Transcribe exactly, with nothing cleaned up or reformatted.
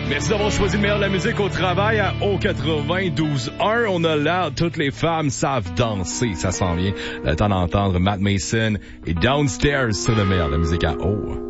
Merci d'avoir choisi le meilleur de la musique au travail à O quatre-vingt-douze un. On a là, toutes les femmes savent danser, ça s'en vient. Le temps d'entendre Matt Mason et Downstairs sur le meilleur de la musique à O.